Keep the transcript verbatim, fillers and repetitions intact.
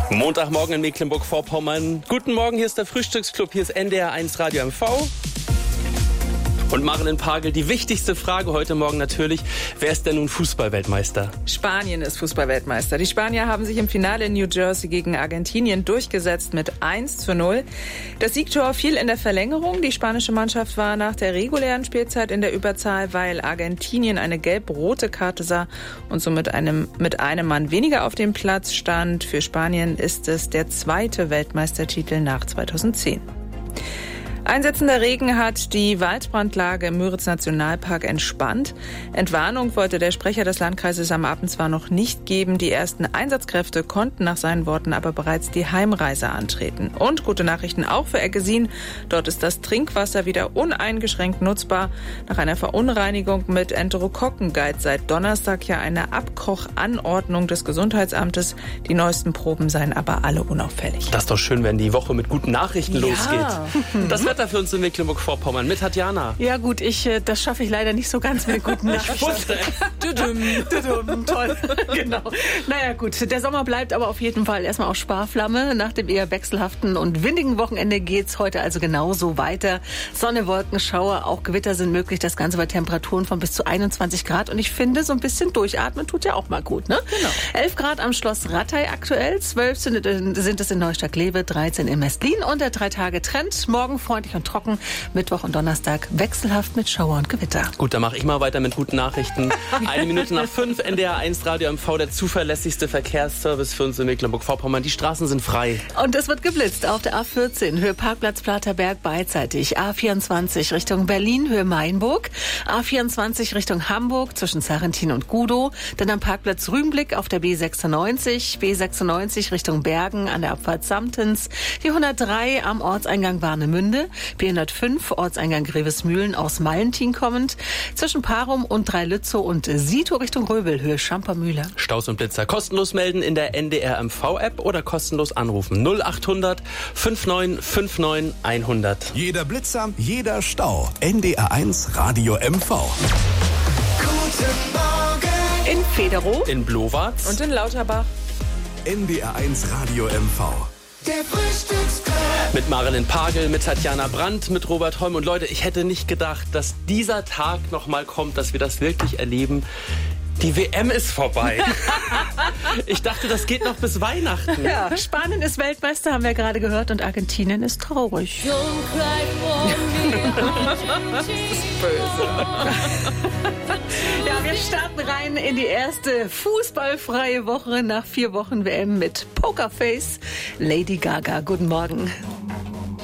Montagmorgen in Mecklenburg-Vorpommern. Guten Morgen, hier ist der Frühstücksclub, hier ist N D R eins Radio M V. Und Marilyn Pagel, die wichtigste Frage heute Morgen natürlich, wer ist denn nun Fußballweltmeister? Spanien ist Fußballweltmeister. Die Spanier haben sich im Finale in New Jersey gegen Argentinien durchgesetzt mit eins zu null. Das Siegtor fiel in der Verlängerung. Die spanische Mannschaft war nach der regulären Spielzeit in der Überzahl, weil Argentinien eine gelb-rote Karte sah und somit einem, mit einem Mann weniger auf dem Platz stand. Für Spanien ist es der zweite Weltmeistertitel nach zweitausendzehn. Einsetzender Regen hat die Waldbrandlage im Müritz-Nationalpark entspannt. Entwarnung wollte der Sprecher des Landkreises am Abend zwar noch nicht geben. Die ersten Einsatzkräfte konnten nach seinen Worten aber bereits die Heimreise antreten. Und gute Nachrichten auch für Eggesin. Dort ist das Trinkwasser wieder uneingeschränkt nutzbar. Nach einer Verunreinigung mit Enterokokken galt seit Donnerstag ja eine Abkochanordnung des Gesundheitsamtes. Die neuesten Proben seien aber alle unauffällig. Das ist doch schön, wenn die Woche mit guten Nachrichten ja. losgeht. Das Wetter für uns in Mecklenburg-Vorpommern mit Tatjana. Ja gut, ich, das schaffe ich leider nicht so ganz mit guten Nachrichten. Toll, genau. Naja gut, der Sommer bleibt aber auf jeden Fall erstmal auf Sparflamme. Nach dem eher wechselhaften und windigen Wochenende geht's heute also genauso weiter. Sonne, Wolken, Schauer, auch Gewitter sind möglich. Das Ganze bei Temperaturen von bis zu einundzwanzig Grad. Und ich finde, so ein bisschen durchatmen tut ja auch mal gut, ne? Genau. elf Grad am Schloss Rattay aktuell, zwölf sind, sind es in Neustadt-Glewe, dreizehn in Mestlin und der Drei-Tage-Trend. Morgen freundlich und trocken, Mittwoch und Donnerstag wechselhaft mit Schauer und Gewitter. Gut, dann mache ich mal weiter mit guten Nachrichten. Eine Minute nach fünf, N D R eins Radio M V, der zuverlässigste Verkehrsservice für uns in Mecklenburg-Vorpommern. Die Straßen sind frei. Und es wird geblitzt auf der A vierzehn, Höhe Parkplatz Platerberg beidseitig. A vierundzwanzig Richtung Berlin, Höhe Mainburg. A vierundzwanzig Richtung Hamburg zwischen Sarrentin und Gudow. Dann am Parkplatz Rügenblick auf der B sechsundneunzig. B sechsundneunzig Richtung Bergen an der Abfahrt Samtens. Die hundertdrei am Orteingang Warnemünde. B hundertfünf Ortseingang Grevesmühlen aus Mallentin kommend. Zwischen Parum und Dreilützow und Sito Richtung Röbel, Höhe Schampermühle. Staus und Blitzer kostenlos melden in der N D R M V-App oder kostenlos anrufen. null achthundert neunundfünfzig neunundfünfzig hundert. Jeder Blitzer, jeder Stau. N D R eins Radio M V. Guten Morgen. In Federow. In Blowatz. Und in Lauterbach. N D R eins Radio M V. Der Frühstücksclub. Mit Marilyn Pagel, mit Tatjana Brandt, mit Robert Holm. Und Leute, ich hätte nicht gedacht, dass dieser Tag noch mal kommt, dass wir das wirklich erleben. Die W M ist vorbei. Ich dachte, das geht noch bis Weihnachten. Ja, Spanien ist Weltmeister, haben wir gerade gehört, und Argentinien ist traurig. Das ist böse. Ja, wir starten rein in die erste fußballfreie Woche nach vier Wochen W M mit Pokerface. Lady Gaga, guten Morgen.